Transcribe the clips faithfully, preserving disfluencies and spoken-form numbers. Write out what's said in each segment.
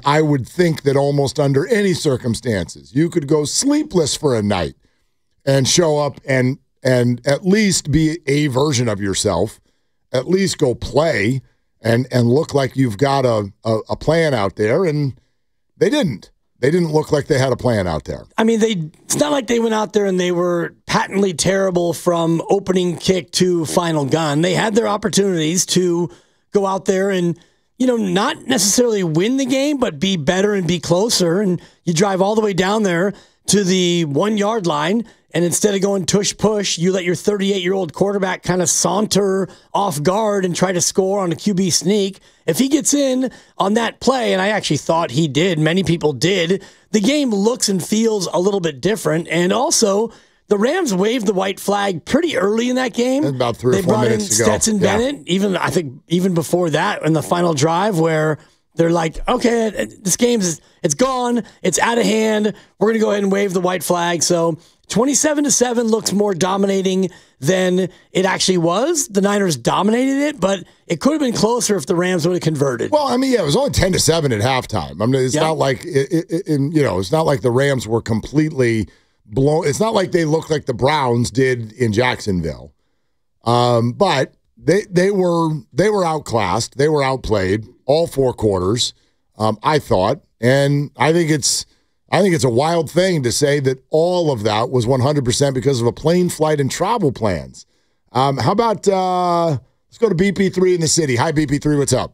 I would think that almost under any circumstances, you could go sleepless for a night and show up and and at least be a version of yourself, at least go play and and look like you've got a, a, a plan out there, and they didn't. They didn't look like they had a plan out there. I mean, they it's not like they went out there and they were patently terrible from opening kick to final gun. They had their opportunities to go out there and, you know, not necessarily win the game, but be better and be closer. And you drive all the way down there to the one-yard line, and instead of going tush-push, you let your thirty-eight-year-old quarterback kind of saunter off guard and try to score on a Q B sneak. If he gets in on that play, and I actually thought he did, many people did, the game looks and feels a little bit different. And also, the Rams waved the white flag pretty early in that game. About three they or four brought minutes in ago. Stetson Yeah. Bennett, even I think even before that in the final drive where they're like, okay, this game's it's gone, it's out of hand. We're gonna go ahead and wave the white flag. So twenty-seven to seven looks more dominating than it actually was. The Niners dominated it, but it could have been closer if the Rams would have converted. Well, I mean, yeah, it was only ten to seven at halftime. I mean, it's Yep. not like it, it, it, you know, it's not like the Rams were completely blown. It's not like they looked like the Browns did in Jacksonville. Um, but they they were they were outclassed. They were outplayed all four quarters. Um, I thought, and I think it's I think it's a wild thing to say that all of that was one hundred percent because of a plane flight and travel plans. Um, how about uh, let's go to B P three in the city. Hi, B P three. What's up?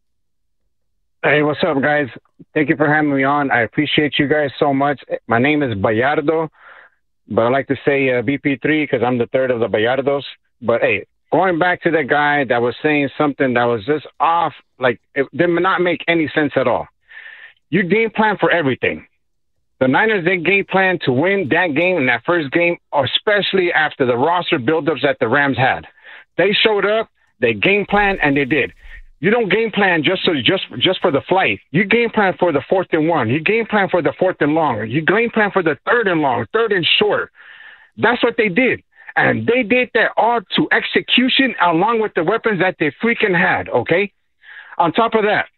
Hey, what's up, guys? Thank you for having me on. I appreciate you guys so much. My name is Bayardo, but I like to say uh, B P three because I'm the third of the Bayardos. But, hey, going back to that guy that was saying something that was just off, like it did not make any sense at all. You game plan for everything. The Niners, they game plan to win that game in that first game, especially after the roster buildups that the Rams had. They showed up, they game plan, and they did. You don't game plan just so just just for the flight. You game plan for the fourth and one. You game plan for the fourth and long. You game plan for the third and long, third and short. That's what they did. And they did that all to execution along with the weapons that they freaking had, okay? On top of that,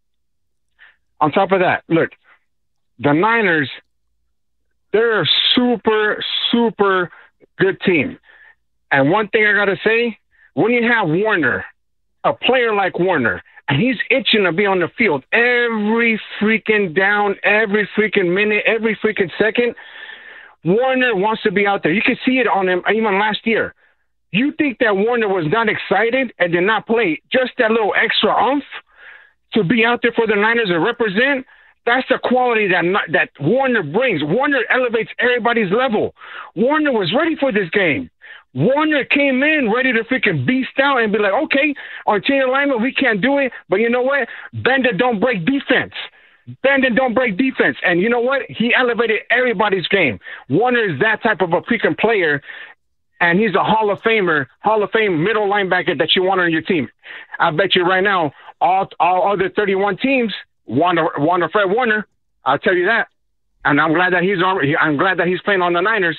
on top of that, look, the Niners, they're a super, super good team. And one thing I got to say, when you have Warner, a player like Warner, and he's itching to be on the field every freaking down, every freaking minute, every freaking second, Warner wants to be out there. You can see it on him even last year. You think that Warner was not excited and did not play just that little extra oomph to be out there for the Niners and represent? That's the quality that that Warner brings. Warner elevates everybody's level. Warner was ready for this game. Warner came in ready to freaking beast out and be like, okay, on chain alignment, we can't do it, but you know what? Bend it, don't break defense. Bend it, don't break defense. And you know what? He elevated everybody's game. Warner is that type of a freaking player, and he's a Hall of Famer, Hall of Fame middle linebacker that you want on your team. I bet you right now, all all other thirty-one teams want to want to Fred Warner. I'll tell you that. And I'm glad that he's on. I'm glad that he's playing on the Niners.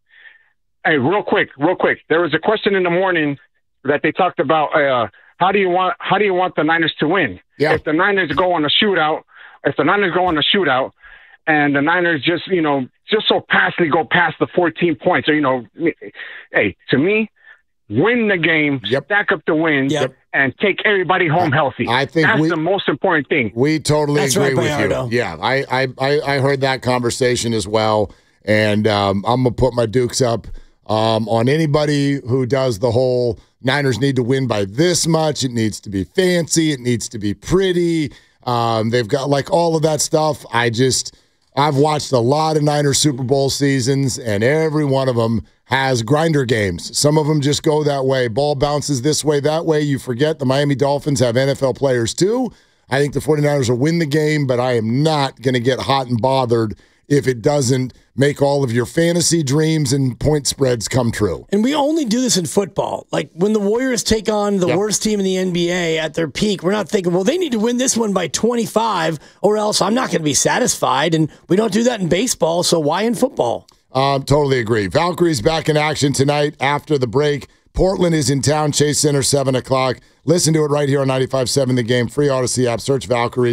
Hey, real quick, real quick. There was a question in the morning that they talked about. Uh, how do you want? How do you want the Niners to win? Yeah. If the Niners go on a shootout, if the Niners go on a shootout, and the Niners just you know just so passively go past the fourteen points, or you know, hey, to me, win the game, Yep. stack up the wins, Yep. and take everybody home healthy. I think that's we- the most important thing. We totally That's agree right, with Bayardo. you. Yeah, I, I, I, I heard that conversation as well, and um, I'm gonna put my dukes up um, on anybody who does the whole Niners need to win by this much. It needs to be fancy. It needs to be pretty. Um, they've got like all of that stuff. I just I've watched a lot of Niners Super Bowl seasons, and every one of them has grinder games. Some of them just go that way. Ball bounces this way, that way. You forget the Miami Dolphins have N F L players too. I think the 49ers will win the game, but I am not going to get hot and bothered if it doesn't make all of your fantasy dreams and point spreads come true. And we only do this in football. Like when the Warriors take on the Yep. worst team in the N B A at their peak, we're not thinking, well, they need to win this one by twenty-five or else I'm not going to be satisfied. And we don't do that in baseball, so why in football? Um, totally agree. Valkyrie's back in action tonight after the break. Portland is in town, Chase Center, seven o'clock. Listen to it right here on ninety-five point seven The Game. Free Odyssey app. Search Valkyries.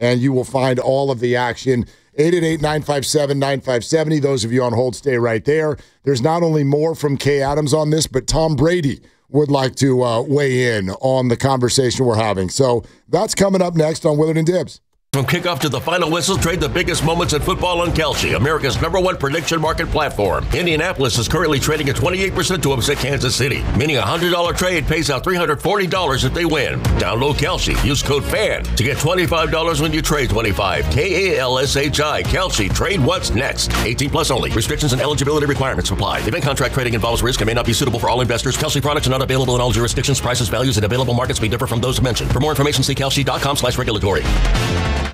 and you will find all of the action. eight eight eight, nine five seven, nine five seven zero. Those of you on hold, stay right there. There's not only more from Kay Adams on this, but Tom Brady would like to uh, weigh in on the conversation we're having. So that's coming up next on Willard and Dibs. From kickoff to the final whistle, trade the biggest moments in football on Kalshi, America's number one prediction market platform. Indianapolis is currently trading at twenty-eight percent to upset Kansas City, meaning a one hundred dollars trade pays out three hundred forty dollars if they win. Download Kalshi. Use code FAN to get twenty-five dollars when you trade twenty-five. K A L S H I. Kalshi. Trade what's next. eighteen plus only. Restrictions and eligibility requirements apply. Event contract trading involves risk and may not be suitable for all investors. Kalshi products are not available in all jurisdictions. Prices, values, and available markets may differ from those mentioned. For more information, see kalshi dot com slash regulatory.